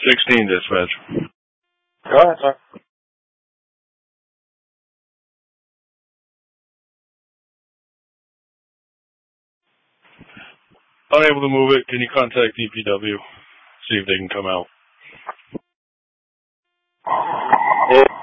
16 dispatch. Go ahead, sir. Unable to move it. Can you contact DPW? See if they can come out. Yeah.